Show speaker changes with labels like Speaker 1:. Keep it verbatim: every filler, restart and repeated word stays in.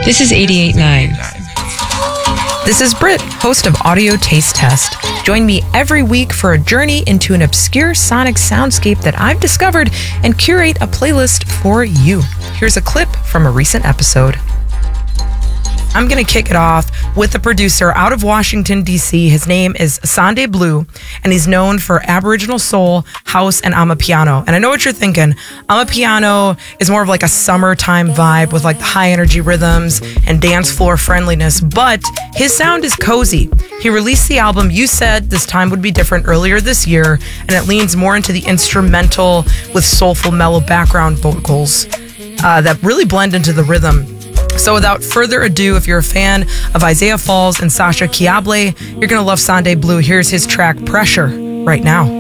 Speaker 1: This is eighty-eight point nine.
Speaker 2: This is Britt, host of Audio Taste Test. Join me every week for a journey into an obscure sonic soundscape that I've discovered and curate a playlist for you. Here's a clip from a recent episode. I'm going to kick it off with a producer out of Washington, D C. His name is Asande Blue, and he's known for Aboriginal soul, house, and Amapiano. And I know what you're thinking. Amapiano is more of like a summertime vibe with like the high energy rhythms and dance floor friendliness, but his sound is cozy. He released the album You Said This Time Would Be Different earlier this year, and it leans more into the instrumental with soulful, mellow background vocals uh, that really blend into the rhythm. So without further ado, if you're a fan of Isaiah Falls and Sasha Kiable, you're going to love Asande Blue. Here's his track Pressure right now.